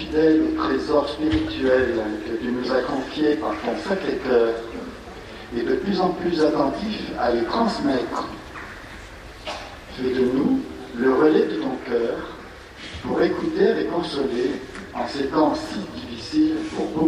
fidèle au trésor spirituel que tu nous as confié par ton Sacré-Cœur et de plus en plus attentif à les transmettre. Fais de nous le relais de ton cœur pour écouter et consoler en ces temps si difficiles pour beaucoup.